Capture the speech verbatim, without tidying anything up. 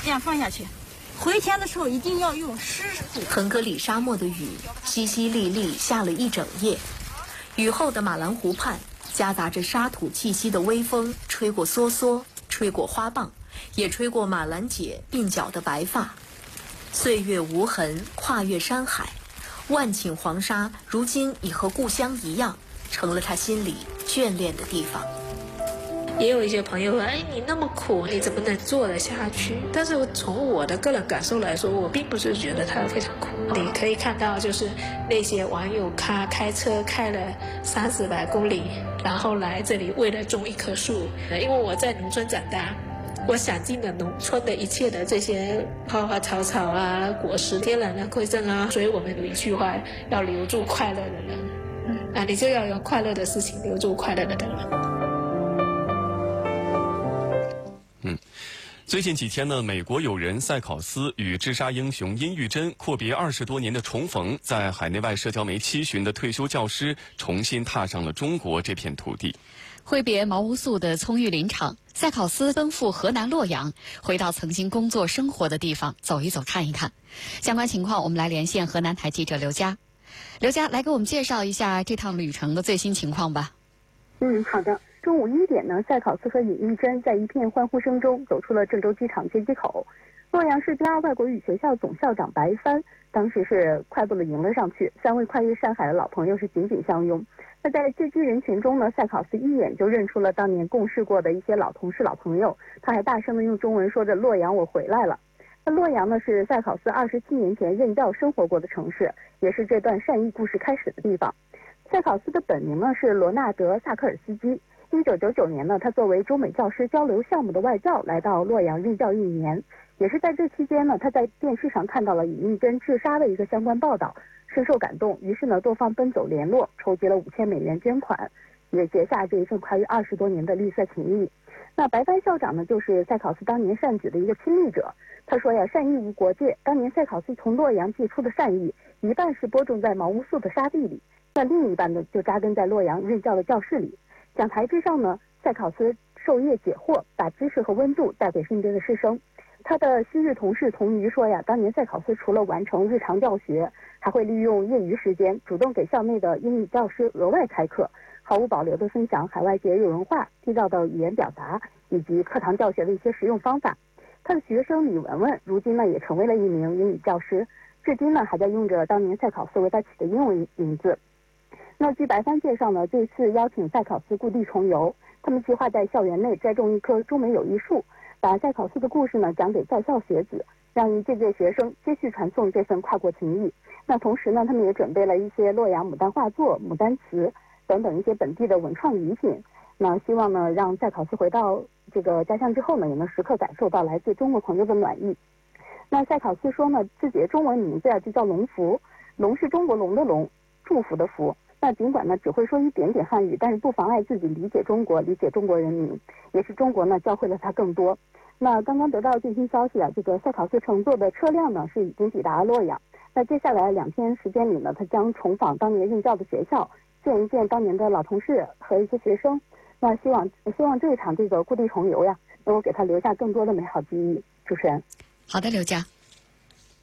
这样放下去。回填的时候一定要用湿土。 腾格里沙漠的雨淅淅沥沥下了一整夜，雨后的马兰湖畔夹杂着沙土气息的微风吹过梭梭，吹过花棒，也吹过马兰姐鬓角的白发。岁月无痕，跨越山海，万顷黄沙如今已和故乡一样，成了他心里眷恋的地方。 也有一些朋友说，哎，你那么苦，你怎么能做得下去？但是从我的个人感受来说，我并不是觉得它非常苦。你可以看到，就是那些网友他开车开了三四百公里，然后来这里为了种一棵树。因为我在农村长大，我享尽了农村的一切的这些花花草草啊、果实、天然的馈赠啊。所以我们有一句话，要留住快乐的人，啊，你就要用快乐的事情留住快乐的人。 嗯，最近几天呢，美国友人塞考斯与治沙英雄殷玉珍阔别二十多年的重逢，在海内外社交媒七旬的退休教师重新踏上了中国这片土地。 挥别毛乌素的葱郁林场，塞考斯奔赴河南洛阳，回到曾经工作生活的地方走一走看一看。相关情况我们来连线河南台记者刘佳。刘佳，来给我们介绍一下这趟旅程的最新情况吧。 嗯，好的。中午一点呢，塞考斯和尹玉珍在一片欢呼声中走出了郑州机场接机口。洛阳市第二外国语学校总校长白帆当时是快步的迎了上去，三位跨越山海的老朋友是紧紧相拥。那在接机人群中呢，塞考斯一眼就认出了当年共事过的一些老同事、老朋友，他还大声的用中文说着：“洛阳，我回来了。”那洛阳呢，是塞考斯二十七年前任教生活过的城市，也是这段善意故事开始的地方。塞考斯的本名呢是罗纳德·萨科尔斯基。一九九九年呢，他作为中美教师交流项目的外教来到洛阳任教一年。也是在这期间呢，他在电视上看到了尹玉珍治沙的一个相关报道，深受感动，于是呢多方奔走联络，筹集了五千美元捐款，也结下这一份跨越二十多年的绿色情谊。那白帆校长呢，就是塞考斯当年善举的一个亲历者。他说呀，善意无国界，当年塞考斯从洛阳寄出的善意，一半是播种在毛乌素的沙地里，那另一半呢就扎根在洛阳任教的教室里。讲台之上呢，塞考斯授业解惑，把知识和温度带给身边的师生。他的昔日同事童瑜说呀，当年塞考斯除了完成日常教学，还会利用业余时间主动给校内的英语教师额外开课，毫无保留地分享海外节日文化、地道的语言表达以及课堂教学的一些实用方法。他的学生李文文如今呢也成为了一名英语教师，至今呢还在用着当年塞考斯为他起的英文名字。那据白帆介绍呢，这次邀请塞考斯故地重游，他们计划在校园内栽种一棵中美友谊树，把塞考斯的故事呢讲给在校学子，让一届届学生接续传送这份跨国情谊。那同时呢，他们也准备了一些洛阳牡丹画作、牡丹词等等一些本地的文创礼品。那希望呢，让塞考斯回到这个家乡之后呢，也能时刻感受到来自中国朋友的暖意。那塞考斯说呢，自己的中文名字啊就叫龙福，龙是中国龙的龙，祝福的福。那尽管呢只会说一点点汉语，但是不妨碍自己理解中国，理解中国人民，也是中国呢教会了他更多。那刚刚得到最新消息啊，这个塞考斯乘坐的车辆呢是已经抵达洛阳。那接下来两天时间里呢，他将重访当年任教的学校，见一见当年的老同事和一些学生。那希望希望这一场这个故地重游呀，能够给他留下更多的美好记忆。主持人， 好的，刘佳。